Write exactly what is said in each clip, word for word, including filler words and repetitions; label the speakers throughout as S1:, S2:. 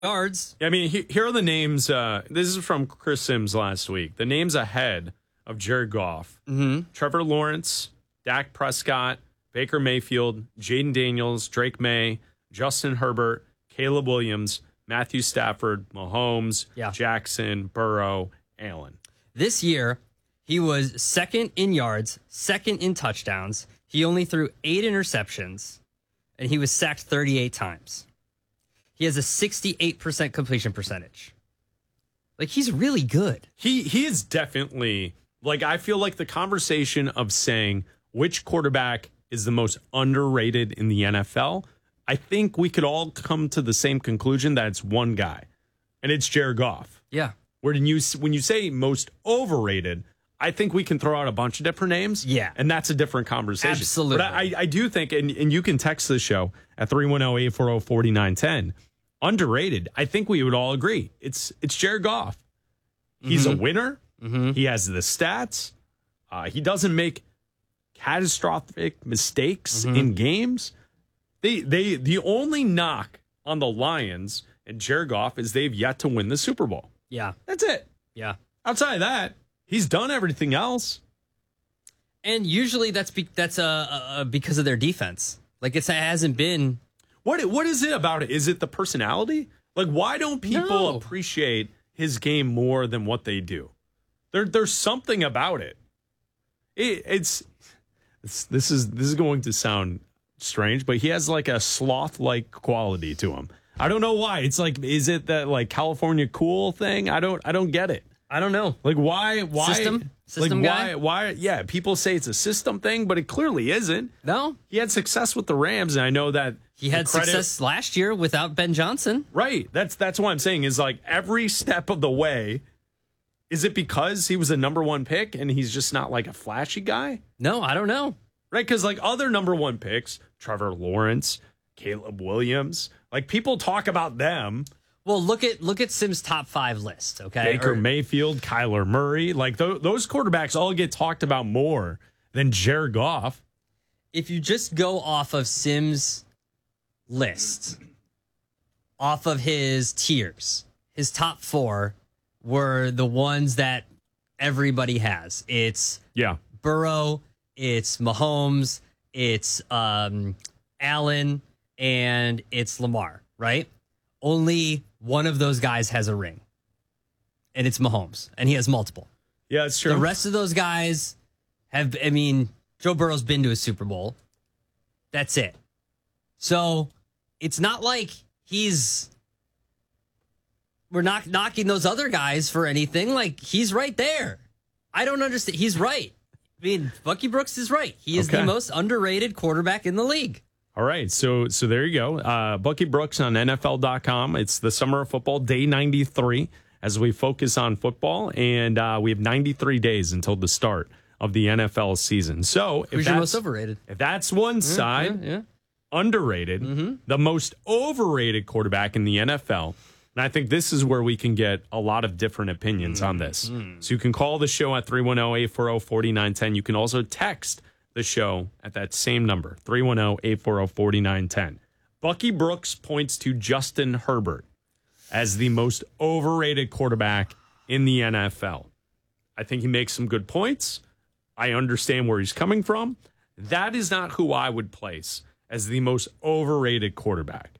S1: yards.
S2: I mean, he, here are the names. Uh, this is from Chris Sims last week. The names ahead of Jared Goff:
S1: Mm-hmm.
S2: Trevor Lawrence, Dak Prescott, Baker Mayfield, Jaden Daniels, Drake May, Justin Herbert, Caleb Williams, Matthew Stafford, Mahomes,
S1: Yeah.
S2: Jackson, Burrow, Allen.
S1: This year, he was second in yards, second in touchdowns. He only threw eight interceptions, and he was sacked thirty-eight times. He has a sixty-eight percent completion percentage. Like, he's really good.
S2: He he is definitely, like, I feel like the conversation of saying which quarterback is the most underrated in the N F L, I think we could all come to the same conclusion that it's one guy, and it's Jared Goff.
S1: Yeah.
S2: Where when you, when you say most overrated, I think we can throw out a bunch of different names.
S1: Yeah.
S2: And that's a different conversation.
S1: Absolutely.
S2: But I, I do think, and, and you can text the show at three one zero, eight four zero, four nine one zero. Underrated, I think we would all agree. It's it's Jared Goff. He's
S1: Mm-hmm.
S2: a winner.
S1: Mm-hmm.
S2: He has the stats. Uh, he doesn't make catastrophic mistakes
S1: Mm-hmm.
S2: in games. They they the only knock on the Lions and Jared Goff is they've yet to win the Super Bowl.
S1: Yeah.
S2: That's it.
S1: Yeah.
S2: Outside of that, he's done everything else.
S1: And usually that's be- that's uh, uh, because of their defense. Like, it's, it hasn't been...
S2: What what is it about it? Is it the personality? Like, why don't people
S1: No.
S2: appreciate his game more than what they do? There there's something about it. it it's, it's this is this is going to sound strange, but he has like a sloth-like quality to him. I don't know why. It's like, is it that like California cool thing? I don't I don't get it.
S1: I don't know.
S2: Like, why why
S1: System? System
S2: like
S1: guy?
S2: why why yeah, people say it's a system thing, but it clearly isn't.
S1: No.
S2: He had success with the Rams, and I know that
S1: He had
S2: the credit-
S1: success last year without Ben Johnson.
S2: Right. That's that's what I'm saying is like every step of the way. Is it because he was a number one pick and he's just not like a flashy guy?
S1: No, I don't know.
S2: Right. Because like other number one picks, Trevor Lawrence, Caleb Williams, like people talk about them.
S1: Well, look at look at Sim's top five list, okay?
S2: Baker
S1: Or-
S2: Mayfield, Kyler Murray, like th- those quarterbacks all get talked about more than Jared Goff.
S1: if you just go off of Sim's list, off of his tiers, his top four were the ones that everybody has. It's
S2: Yeah.
S1: Burrow, it's Mahomes, it's um, Allen, and it's Lamar, right? Only one of those guys has a ring, and it's Mahomes, and he has multiple.
S2: Yeah, it's true.
S1: The rest of those guys have, I mean, Joe Burrow's been to a Super Bowl. That's it. So it's not like he's, we're not knocking those other guys for anything. Like, he's right there. I don't understand. He's right. I mean, Bucky Brooks is right. He is
S2: Okay.
S1: the most underrated quarterback in the league.
S2: All right, so so there you go. Uh, Bucky Brooks on N F L dot com. It's the summer of football, day ninety-three, as we focus on football, and uh, we have ninety-three days until the start of the N F L season. So if
S1: Who's your
S2: that's,
S1: most overrated?
S2: if that's one side,
S1: Yeah, yeah.
S2: underrated,
S1: Mm-hmm.
S2: the most overrated quarterback in the N F L. And I think this is where we can get a lot of different opinions on this.
S1: Mm-hmm.
S2: So you can call the show at three one zero, eight four zero, four nine one zero. You can also text the show at that same number, three one zero, eight four zero, four nine one zero. Bucky Brooks points to Justin Herbert as the most overrated quarterback in the N F L. I think he makes some good points. I understand where he's coming from. That is not who I would place as the most overrated quarterback.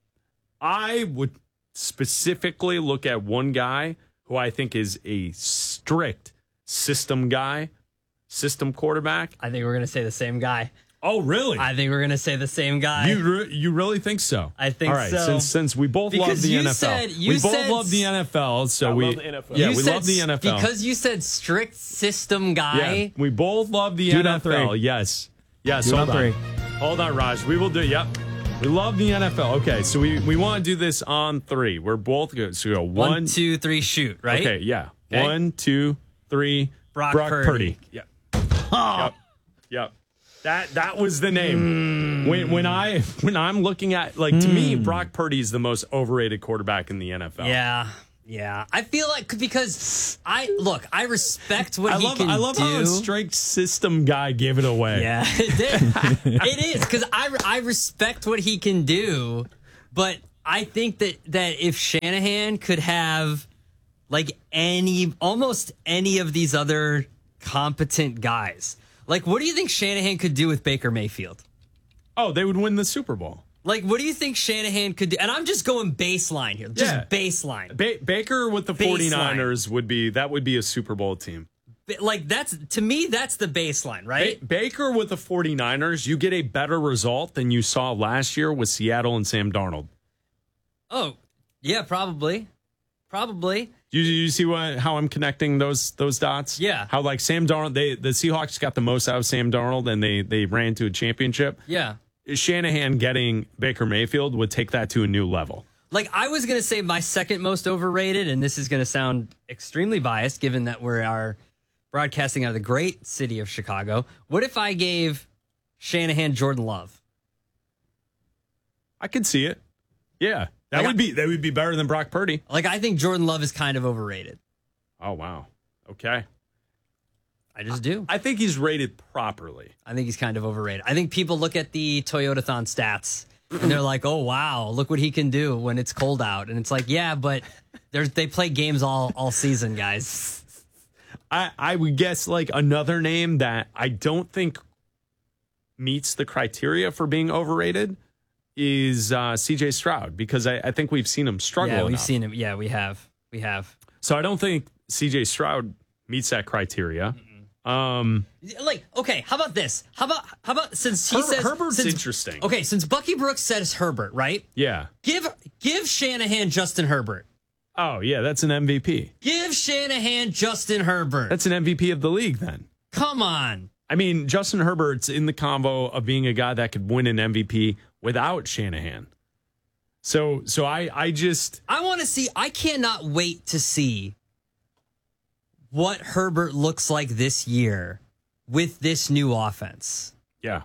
S2: I would specifically look at one guy who I think is a strict system guy, system quarterback.
S1: I think we're going to say the same guy.
S2: Oh, really?
S1: I think we're going to say the same guy.
S2: You re- you really think so?
S1: I think
S2: All right,
S1: so.
S2: Since since we both
S1: Because
S2: love the
S1: you
S2: N F L,
S1: said- you
S2: we both
S1: said-
S2: love the N F L, so
S3: I
S2: we
S3: love the N F L.
S2: yeah
S1: You
S2: we
S1: said
S2: love the N F L
S1: because you said strict system guy.
S2: Yeah, we both love the
S3: Do
S2: N
S3: not
S2: F L.
S3: three.
S2: Yes, yes.
S3: Do
S2: hold
S3: not
S2: on,
S3: three.
S2: hold on, Raj. We will do. Yep, we love the N F L. Okay, so we we want to do this on three. We're both good. So we go one,
S1: One, two, three, shoot, right?
S2: Okay, yeah.
S1: Okay.
S2: One, two, three.
S1: Brock
S2: Purdy.
S1: Purdy.
S2: Yep. Yep. Yep. That that was the name. When when I when I'm looking at like to me, Brock Purdy is the most overrated quarterback in the N F L.
S1: Yeah, yeah. I feel like because I look, I respect what
S2: I
S1: he
S2: love
S1: can
S2: I love
S1: do.
S2: how a straight system guy gave it away.
S1: Yeah, it, did. It is because I I respect what he can do, but I think that that if Shanahan could have like any, almost any of these other competent guys, like what do you think Shanahan could do with Baker Mayfield?
S2: Oh, they would win the Super Bowl.
S1: Like, what do you think Shanahan could do? And I'm just going baseline here. Just
S2: Yeah.
S1: baseline.
S2: Ba- Baker with the
S1: Baseline.
S2: 49ers would be, that would be a Super Bowl team.
S1: Ba- Like, that's, to me, that's the baseline, right?
S2: Ba- Baker with the 49ers, you get a better result than you saw last year with Seattle and Sam Darnold.
S1: Oh, yeah, probably. Probably.
S2: You, you see what how I'm connecting those those dots?
S1: Yeah.
S2: How like Sam Darnold, they the Seahawks got the most out of Sam Darnold and they they ran to a championship.
S1: Yeah.
S2: Shanahan getting Baker Mayfield would take that to a new level.
S1: Like, I was going to say my second most overrated, and this is going to sound extremely biased given that we are broadcasting out of the great city of Chicago. What if I gave Shanahan Jordan Love?
S2: I could see it. Yeah. That
S1: Like,
S2: would be that would be better than Brock Purdy.
S1: Like, I think Jordan Love is kind of overrated.
S2: Oh wow. Okay.
S1: I just do.
S2: I think he's rated properly.
S1: I think he's kind of overrated. I think people look at the Toyotathon stats and they're like, "Oh wow, look what he can do when it's cold out." And it's like, "Yeah, but there's they play games all all season, guys."
S2: I, I would guess like another name that I don't think meets the criteria for being overrated is uh, C J Stroud, because I, I think we've seen him struggle.
S1: Yeah, we've
S2: enough.
S1: seen him. Yeah, we have. We have.
S2: So I don't think C J Stroud meets that criteria. Um,
S1: Like, okay, how about this? How about how about since he
S2: Herbert-
S1: says
S2: Herbert's
S1: since-
S2: interesting.
S1: Okay, since Bucky Brooks says Herbert, right?
S2: yeah.
S1: Give give Shanahan Justin Herbert.
S2: Oh, yeah, that's an M V P.
S1: Give Shanahan Justin Herbert.
S2: That's an M V P of the league then.
S1: Come on.
S2: I mean, Justin Herbert's in the combo of being a guy that could win an M V P without Shanahan. So, so I, I just
S1: I want to see. I cannot wait to see what Herbert looks like this year with this new offense.
S2: yeah.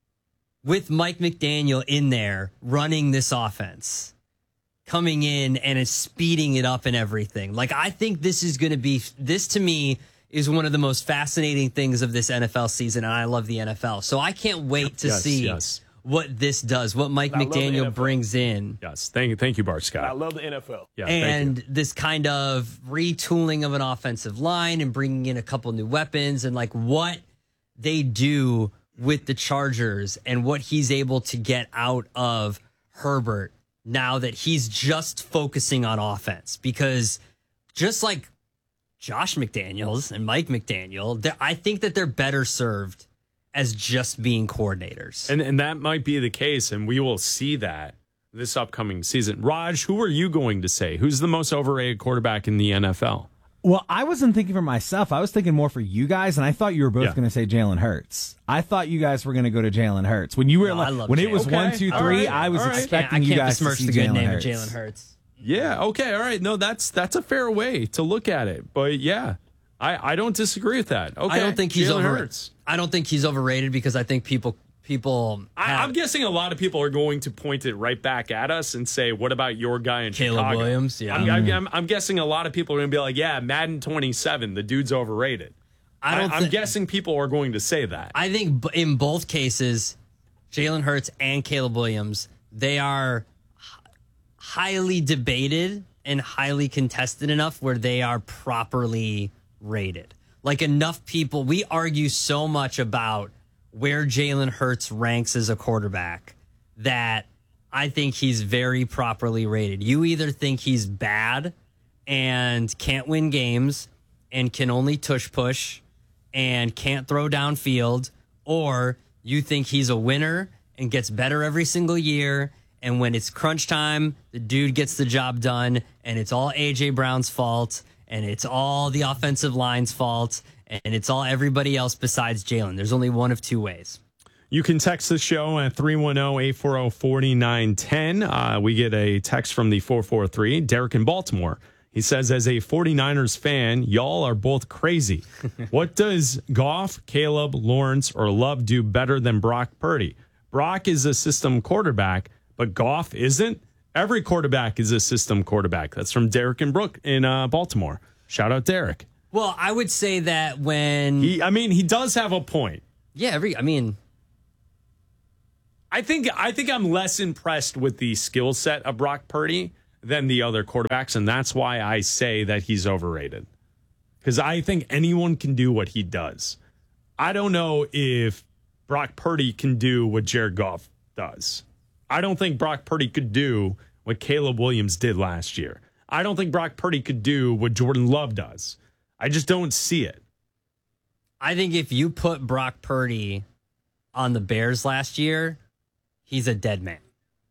S1: With Mike McDaniel in there running this offense, coming in and is speeding it up and everything. Like, I think this is going to be, this to me is one of the most fascinating things of this N F L season. And I love the N F L. So I can't wait to
S2: Yes,
S1: see
S2: yes.
S1: what this does, what Mike
S3: I love the N
S1: McDaniel
S3: F L.
S1: brings in.
S2: Yes. Thank you. Thank you, Bart Scott.
S3: I love the N F L.
S2: Yeah. thank you.
S1: And this kind of retooling of an offensive line and bringing in a couple new weapons and like what they do with the Chargers and what he's able to get out of Herbert now that he's just focusing on offense. Because just like Josh McDaniels and Mike McDaniel, they're- I think that they're better served as just being coordinators.
S2: And and that might be the case, and we will see that this upcoming season. Raj, who are you going to say? Who's the most overrated quarterback in the N F L?
S4: Well, I wasn't thinking for myself. I was thinking more for you guys, and I thought you were both
S2: Yeah.
S4: going to say Jalen Hurts. I thought you guys were going to go to Jalen Hurts. When you were
S1: No,
S4: like,
S1: I love
S4: when it
S1: Jalen.
S4: was
S2: Okay.
S4: one, two,
S2: All
S4: three,
S2: right.
S4: I was
S2: All right.
S1: I
S4: expecting
S1: can't, I
S4: you
S1: can't
S4: guys to
S1: besmirch
S4: see
S1: the good
S4: Jalen
S1: name
S4: Hurts.
S1: of Jalen Hurts.
S2: Yeah, okay, all right. No, that's that's a fair way to look at it. But yeah, I, I don't disagree with that. Okay.
S1: I don't think he's
S2: Jalen
S1: over.
S2: Hurts.
S1: I don't think he's overrated because I think people people.
S2: I,
S1: have-
S2: I'm guessing a lot of people are going to point it right back at us and say, "What about your guy in
S1: Caleb
S2: Chicago?"
S1: Williams, yeah.
S2: I'm, I'm, I'm, I'm guessing a lot of people are going to be like, "Yeah, Madden twenty-seven, the dude's overrated."
S1: I don't.
S2: I'm
S1: thi-
S2: guessing people are going to say that.
S1: I think b- in both cases, Jalen Hurts and Caleb Williams, they are h- highly debated and highly contested enough where they are properly rated. Like enough people, we argue so much about where Jalen Hurts ranks as a quarterback that I think he's very properly rated. You either think he's bad and can't win games and can only tush push and can't throw downfield, or you think he's a winner and gets better every single year. And when it's crunch time, the dude gets the job done, and it's all A J Brown's fault, and it's all the offensive line's fault, and it's all everybody else besides Jalen. There's only one of two ways.
S2: You can text the show at three one zero, eight four zero, four nine one zero. Uh, we get a text from the four four three, Derek in Baltimore. He says, as a 49ers fan, y'all are both crazy. What does Goff, Caleb, Lawrence, or Love do better than Brock Purdy? Brock is a system quarterback, but Goff isn't. Every quarterback is a system quarterback. That's from Derek and Brook in uh, Baltimore. Shout out Derek.
S1: Well, I would say that when
S2: He, I mean, he does have a point.
S1: yeah, every I mean,
S2: I think I think I'm less impressed with the skill set of Brock Purdy than the other quarterbacks, and that's why I say that he's overrated. Because I think anyone can do what he does. I don't know if Brock Purdy can do what Jared Goff does. I don't think Brock Purdy could do what Caleb Williams did last year. I don't think Brock Purdy could do what Jordan Love does. I just don't see it.
S1: I think if you put Brock Purdy on the Bears last year, he's a dead man.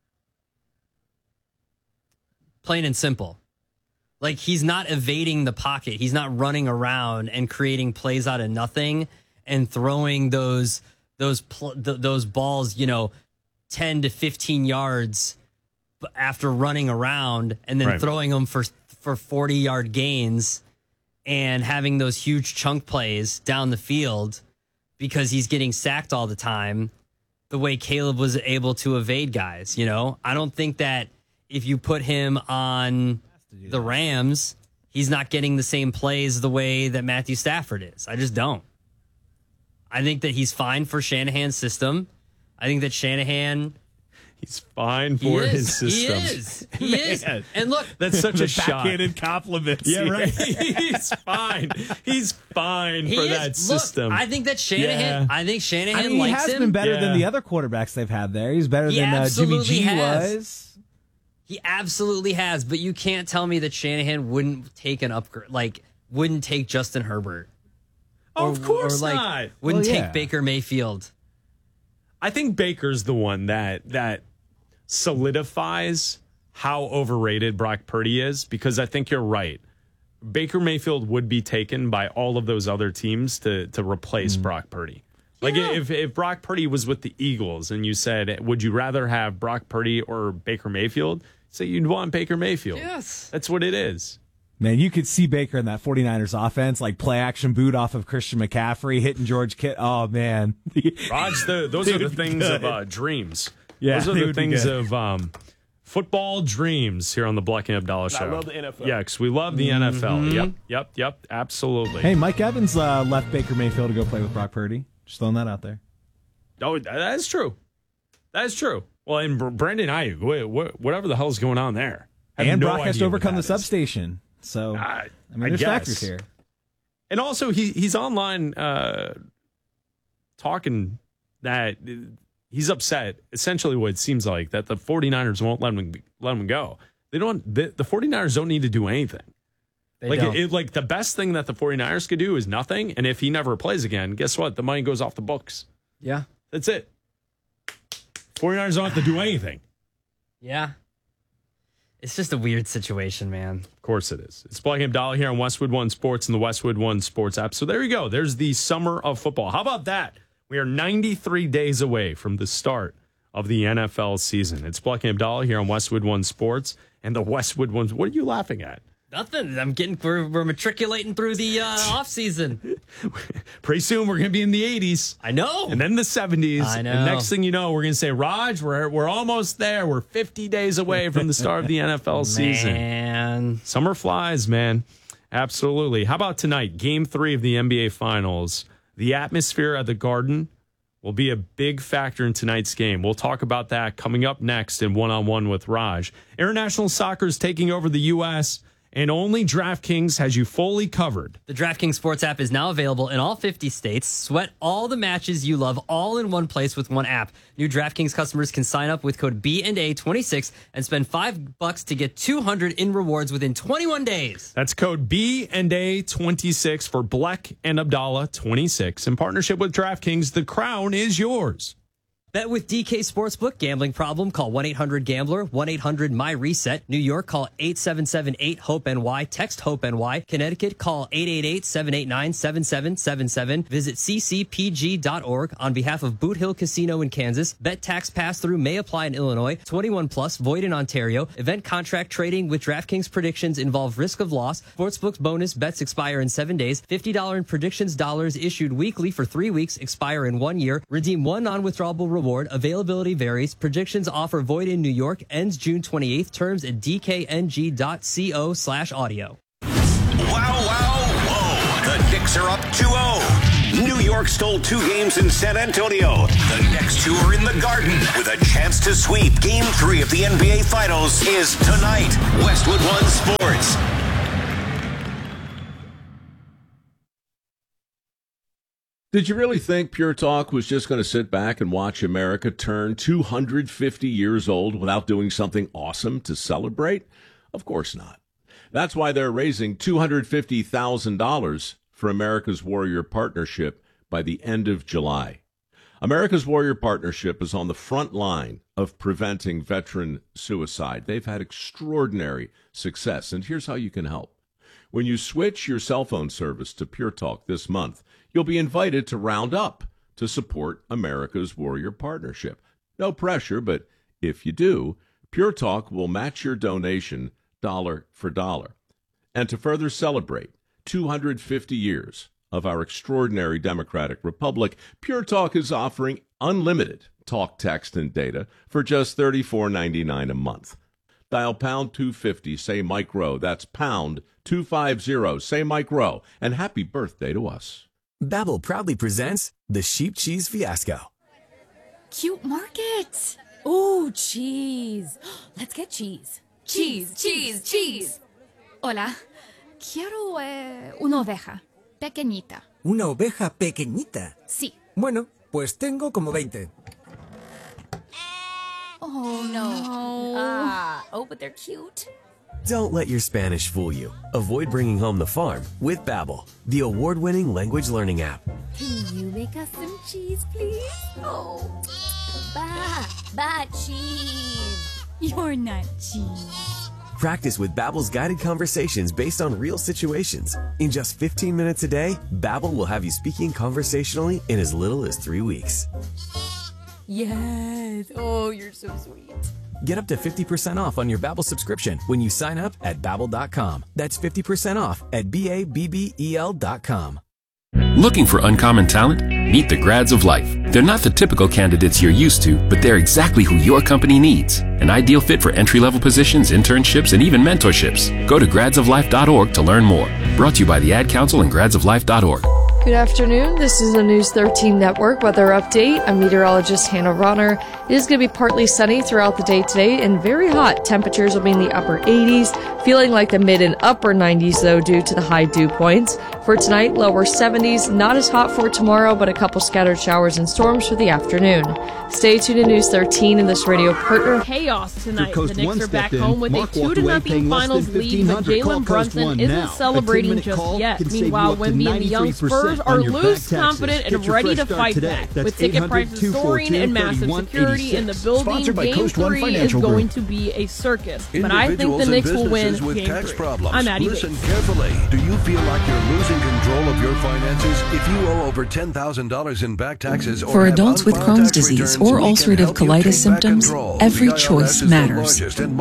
S1: Plain and simple. Like, he's not evading the pocket. He's not running around and creating plays out of nothing and throwing those those pl- th- those balls, you know, ten to fifteen yards after running around and then
S2: right.
S1: throwing them for for forty-yard gains and having those huge chunk plays down the field because he's getting sacked all the time the way Caleb was able to evade guys, you know? I don't think that if you put him on the Rams, he's not getting the same plays the way that Matthew Stafford is. I just don't. I think that he's fine for Shanahan's system. I think that Shanahan...
S2: He's fine for
S1: he
S2: his system.
S1: He is. He is. And look,
S2: that's such a shot.
S4: Backhanded compliments.
S2: Yeah, right. He's fine. He's fine
S1: he
S2: for
S1: is.
S2: that
S1: Look,
S2: system.
S1: I think that Shanahan.
S2: Yeah.
S1: I think Shanahan
S4: I mean,
S1: likes
S4: he has
S1: him.
S4: been better
S2: Yeah.
S4: than the other quarterbacks they've had there. He's better
S1: He
S4: than uh, Jimmy
S1: absolutely
S4: G
S1: has.
S4: was.
S1: He absolutely has, but you can't tell me that Shanahan wouldn't take an upgrade, like wouldn't take Justin Herbert.
S2: Oh, of course
S1: or like,
S2: not.
S1: Wouldn't
S4: Well,
S1: take
S4: yeah.
S1: Baker Mayfield.
S2: I think Baker's the one that that solidifies how overrated Brock Purdy is, because I think you're right. Baker Mayfield would be taken by all of those other teams to to replace mm. Brock Purdy. Like
S1: Yeah.
S2: if if Brock Purdy was with the Eagles and you said, would you rather have Brock Purdy or Baker Mayfield? So you'd want Baker Mayfield.
S1: Yes.
S2: That's what it is.
S4: Man, you could see Baker in that 49ers offense, like play action boot off of Christian McCaffrey, hitting George Kittle. Oh, man.
S2: Raj, the, those are the things
S4: good.
S2: of uh, dreams.
S4: Yeah,
S2: those are
S4: they
S2: the
S4: would be
S2: things
S4: good.
S2: of um, football dreams here on the Black and Abdallah show.
S3: I love the N F L.
S2: Yeah, because we love the N F L. Yep, yep, yep, absolutely.
S4: Hey, Mike Evans uh, left Baker Mayfield to go play with Brock Purdy. Just throwing that out there.
S2: Oh, that is true. That is true. Well, and Br- Brandon Ayuk, wh- wh- whatever the hell's going on there. I have
S4: And
S2: no
S4: Brock has
S2: idea
S4: to
S2: what
S4: overcome the
S2: that is.
S4: substation. So,
S2: I,
S4: I mean,
S2: I
S4: there's
S2: guess.
S4: factors here.
S2: And also, he he's online uh, talking that he's upset, essentially what it seems like, that the 49ers won't let him, let him go. They don't. The, the 49ers don't need to do anything.
S1: They
S2: like,
S1: don't.
S2: it, like the best thing that the 49ers could do is nothing. And if he never plays again, guess what? The money goes off the books.
S1: Yeah.
S2: That's it. 49ers don't have to do anything.
S1: Yeah. It's just a weird situation, man.
S2: Of course it is. It's Black and Abdallah here on Westwood One Sports and the Westwood One Sports app. So there you go. There's the summer of football. How about that? We are ninety-three days away from the start of the N F L season. It's Black and Abdallah here on Westwood One Sports and the Westwood One. What are you laughing at?
S1: Nothing. I'm getting. We're, we're matriculating through the uh, off season.
S2: Pretty soon we're going to be in the eighties.
S1: I know.
S2: And then the seventies.
S1: I know.
S2: And next thing you know, we're going to say, Raj, we're, we're almost there. We're fifty days away from the start of the N F L season.
S1: Man.
S2: Summer flies, man. Absolutely. How about tonight? Game three of the N B A Finals. The atmosphere at the Garden will be a big factor in tonight's game. We'll talk about that coming up next in One-on-One with Raj. International soccer is taking over the U S, and only DraftKings has you fully covered.
S1: The DraftKings Sports app is now available in all fifty states. Sweat all the matches you love all in one place with one app. New DraftKings customers can sign up with code B and A twenty-six and spend five bucks to get two hundred in rewards within twenty-one days.
S2: That's code B and A twenty-six for Black and Abdallah twenty-six. In partnership with DraftKings, the crown is yours.
S1: Bet with D K Sportsbook. Gambling problem? Call one eight hundred gambler, one eight hundred my reset. New York, call eight seven seven eight hope N Y. Text HOPE-NY. Connecticut, call eight eight eight seven eight nine seven seven seven seven. Visit c c p g dot org on behalf of Boot Hill Casino in Kansas. Bet tax pass-through may apply in Illinois. twenty-one plus, void in Ontario. Event contract trading with DraftKings predictions involve risk of loss. Sportsbook's bonus bets expire in seven days. fifty dollars in predictions dollars issued weekly for three weeks, expire in one year. Redeem one non-withdrawable reward. Availability varies. Predictions offer void in New York. Ends June twenty-eighth. Terms at d k n g dot co slash audio.
S5: Wow, wow, whoa. The Knicks are up two oh. New York
S3: York stole two games in San Antonio. The next two are in the Garden with a chance to sweep. Game three of the N B A Finals is tonight. Westwood One Sports.
S5: Did you really think Pure Talk was just going to sit back and watch America turn two hundred fifty years old without doing something awesome to celebrate? Of course not. That's why they're raising two hundred fifty thousand dollars for America's Warrior Partnership by the end of July. America's Warrior Partnership is on the front line of preventing veteran suicide. They've had extraordinary success, and here's how you can help. When you switch your cell phone service to Pure Talk this month, you'll be invited to round up to support America's Warrior Partnership. No pressure, but if you do, Pure Talk will match your donation dollar for dollar. And to further celebrate two hundred fifty years of our extraordinary democratic republic, Pure Talk is offering unlimited talk, text, and data for just thirty-four ninety-nine a month. Dial pound two fifty, say Mike Rowe. That's pound two fifty, say Mike Rowe. And happy birthday to us.
S6: Babbel proudly presents the Sheep Cheese Fiasco.
S7: Cute market. Ooh, cheese. Let's get cheese. Cheese, cheese, cheese. Hola. Quiero eh, una oveja. Pequeñita.
S6: ¿Una oveja pequeñita?
S7: Sí.
S6: Bueno, pues tengo como veinte.
S7: Oh, no. Ah, oh, but they're cute.
S8: Don't let your Spanish fool you. Avoid bringing home the farm with Babbel, the award-winning language learning app.
S7: Can you make us some cheese, please? Oh, ba, ba cheese. You're not cheese.
S8: Practice with Babbel's guided conversations based on real situations. In just fifteen minutes a day, Babbel will have you speaking conversationally in as little as three weeks.
S7: Yes. Oh, you're so sweet.
S6: Get up to fifty percent off on your Babbel subscription when you sign up at babbel dot com. That's fifty percent off at B A B B E L dot com.
S9: Looking for uncommon talent? Meet the Grads of Life. They're not the typical candidates you're used to, but they're exactly who your company needs. An ideal fit for entry-level positions, internships, and even mentorships. Go to grads of life dot org to learn more. Brought to you by the Ad Council and grads of life dot org.
S10: Good afternoon. This is the News thirteen Network weather update. I'm meteorologist Hannah Ronner. It is going to be partly sunny throughout the day today and very hot. Temperatures will be in the upper eighties, feeling like the mid and upper nineties though due to the high dew points. For tonight, lower seventies. Not as hot for tomorrow, but a couple scattered showers and storms for the afternoon. Stay tuned to News thirteen and this radio partner.
S11: Chaos tonight. The Knicks are back home with a two to nothing finals lead, but Jalen Brunson isn't celebrating just yet. Meanwhile, Wemby and the young Spurs are loose, confident, and ready to fight back. With ticket prices soaring and massive security in the building, Game three is going to be a circus. But I think the Knicks will win Game three. I'm Addie Bates.
S12: Listen carefully. Do you feel like you're losing control of your finances? If you owe over ten thousand dollars in back taxes or
S13: for adults with Crohn's disease or ulcerative colitis symptoms, every choice matters.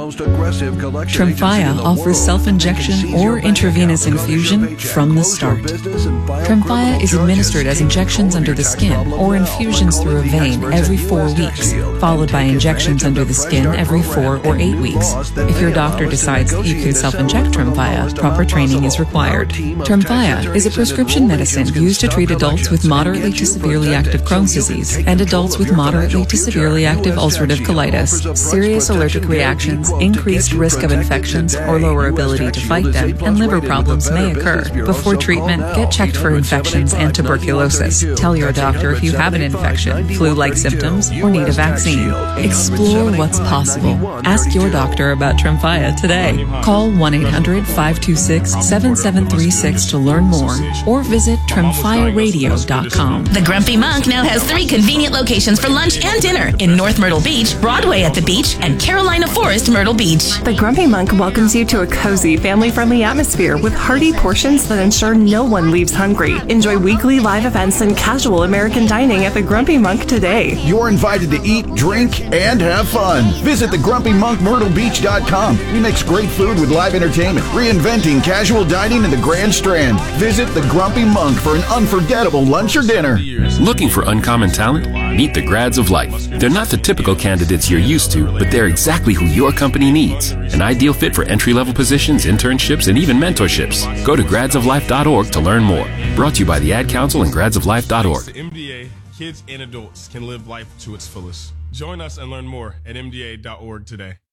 S13: Tremfya offers self-injection or intravenous infusion from the start. Tremfya is administered as injections under the skin or infusions through a vein every four weeks, followed by injections under the skin every four or eight weeks. If your doctor decides that you can self-inject Tremfya, proper training is required. Tremfya is a prescription medicine used to treat adults with moderately to severely active Crohn's disease and adults with moderately to severely active ulcerative colitis. Serious allergic reactions, increased risk of infections or lower ability to fight them, and liver problems may occur. Before treatment, get checked for infections and tuberculosis. Tell your doctor if you have an infection, flu-like symptoms, or need a vaccine. Explore what's possible. Ask your doctor about Tremfya today. Call one eight hundred five two six seven seven three six to learn more or visit tremfya radio dot com.
S14: The Grumpy Monk now has three convenient locations for lunch and dinner in North Myrtle Beach, Broadway at the beach, and Carolina Forest, Myrtle Beach.
S15: The Grumpy Monk welcomes you to a cozy, family-friendly atmosphere with hearty portions that ensure no one leaves hungry. Enjoy weekly live events and casual American dining at the Grumpy Monk today.
S16: You're invited to eat, drink, and have fun. Visit the grumpy monk myrtle beach dot com. We mix great food with live entertainment, reinventing casual dining in the Grand Strand. Visit the Grumpy Monk for an unforgettable lunch or dinner.
S9: Looking for uncommon talent? Meet the grads of life. They're not the typical candidates you're used to, but they're exactly who your company needs. An ideal fit for entry-level positions, internships, and even mentorships. Go to grads of life dot org to learn more. Brought to you by the Ad Council and grads of life dot org.
S17: The M D A, kids and adults can live life to its fullest. Join us and learn more at M D A dot org today.